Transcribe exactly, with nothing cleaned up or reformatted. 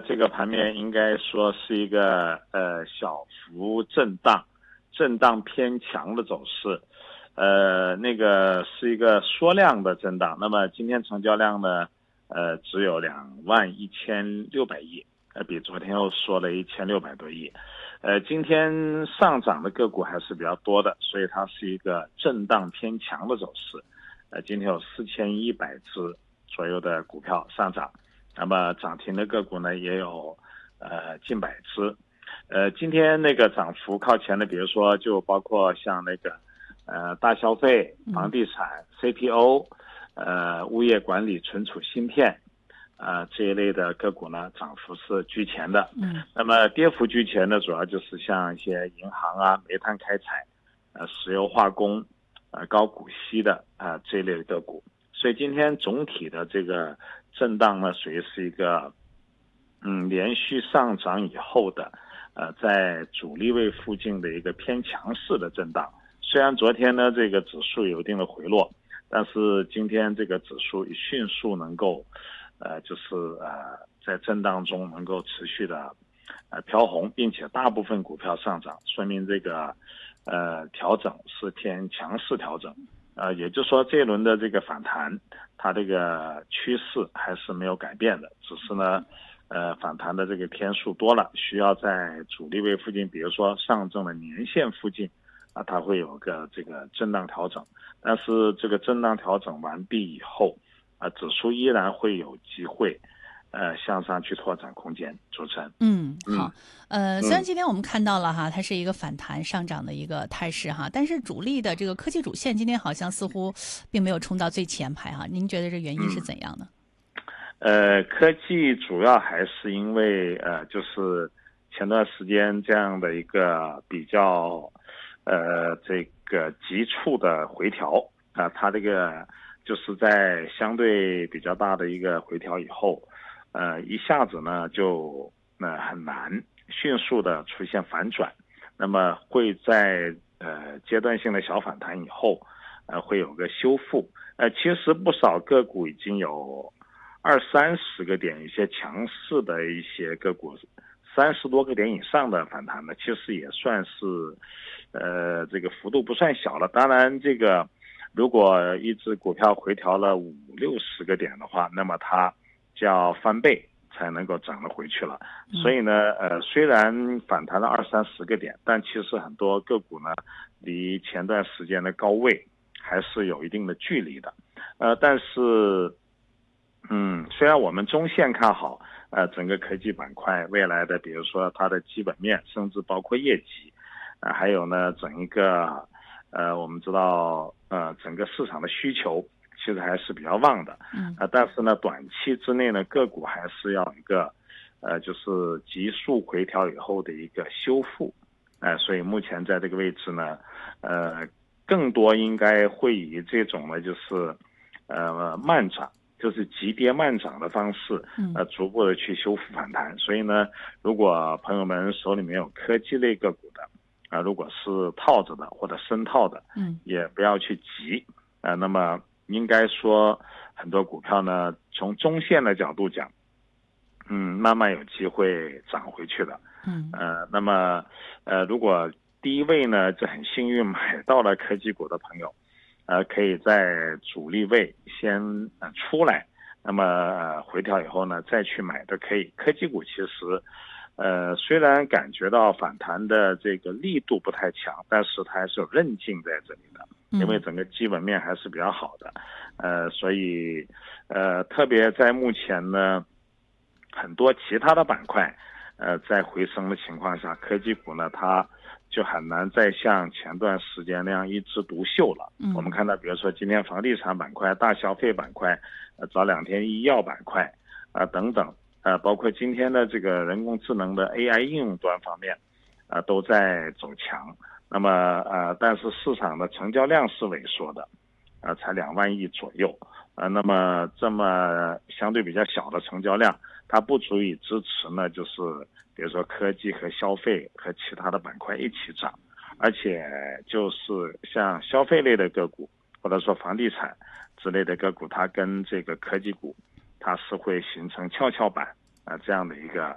这个盘面应该说是一个呃小幅震荡，震荡偏强的走势，呃，那个是一个缩量的震荡。那么今天成交量呢，呃，只有两万一千六百亿，呃，比昨天又缩了一千六百多亿。呃，今天上涨的个股还是比较多的，所以它是一个震荡偏强的走势。呃，今天有四千一百只左右的股票上涨。那么涨停的个股呢也有呃近百只，呃今天那个涨幅靠前的，比如说就包括像那个呃大消费、房地产、C P O、呃物业管理、存储芯片，呃这一类的个股呢涨幅是居前的。 嗯， 那么跌幅居前的主要就是像一些银行啊、煤炭开采、呃石油化工、呃高股息的啊、呃、这一类的个股。所以今天总体的这个震荡呢，属于是一个，嗯，连续上涨以后的，呃，在阻力位附近的一个偏强势的震荡。虽然昨天呢这个指数有一定的回落，但是今天这个指数迅速能够，呃，就是呃在震荡中能够持续的，呃飘红，并且大部分股票上涨，说明这个，呃调整是偏强势调整。呃，也就是说，这一轮的这个反弹，它这个趋势还是没有改变的，只是呢，呃，反弹的这个天数多了，需要在阻力位附近，比如说上证的年线附近，啊，它会有个这个震荡调整。但是这个震荡调整完毕以后，啊，指数依然会有机会，呃，向上去拓展空间。主持人， 嗯，好， 嗯呃，虽然嗯。 今天我们看到了哈，它是一个反弹上涨的一个态势哈，但是主力的这个科技主线今天好像似乎并没有冲到最前排哈，您觉得这原因是嗯。 怎样呢？ 呃，科技主要还是因为呃，就是前段时间这样的一个比较，呃，这个急促的回调啊、呃，它这个就是在相对比较大的一个回调以后，呃，一下子呢就呃很难迅速的出现反转，那么会在呃阶段性的小反弹以后，呃会有个修复。呃，其实不少个股已经有二三十个点，一些强势的一些个股，三十多个点以上的反弹呢，其实也算是，呃，这个幅度不算小了。当然，这个如果一只股票回调了五六十个点的话，那么它就要翻倍才能够涨得回去了。所以呢，呃，虽然反弹了二三十个点，但其实很多个股呢，离前段时间的高位还是有一定的距离的。呃，但是。嗯，虽然我们中线看好，呃，整个科技板块未来的，比如说它的基本面，甚至包括业绩，呃，还有呢，整一个，呃，我们知道，呃，整个市场的需求其实还是比较旺的， 嗯， 呃，但是呢，短期之内呢，个股还是要一个，呃，就是急速回调以后的一个修复，哎、呃，所以目前在这个位置呢，呃，更多应该会以这种呢，就是，呃，慢涨。就是急跌慢涨的方式，呃，逐步的去修复反弹。所以呢，如果朋友们手里面有科技类个股的，啊、呃，如果是套着的或者深套的， 嗯， 也不要去急，啊、呃，那么应该说很多股票呢，从中线的角度讲，嗯，慢慢有机会涨回去的， 嗯， 呃，那么，呃，如果第一位呢，就很幸运买到了科技股的朋友。呃，可以在主力位先呃出来，那么、呃、回调以后呢，再去买都可以。科技股其实，呃，虽然感觉到反弹的这个力度不太强，但是它还是有韧劲在这里的，因为整个基本面还是比较好的，呃，所以呃，特别在目前呢，很多其他的板块，呃，在回升的情况下，科技股呢，它就很难再像前段时间那样一枝独秀了。 嗯， 我们看到，比如说今天房地产板块、大消费板块，呃，早两天医药板块，啊、呃、等等，呃，包括今天的这个人工智能的 A I 应用端方面，啊、呃，都在走强。那么，呃，但是市场的成交量是萎缩的，呃，才两万亿左右，呃，那么这么相对比较小的成交量，它不足以支持呢，就是比如说科技和消费和其他的板块一起涨，而且就是像消费类的个股或者说房地产之类的个股，它跟这个科技股它是会形成跷跷板啊、呃、这样的一个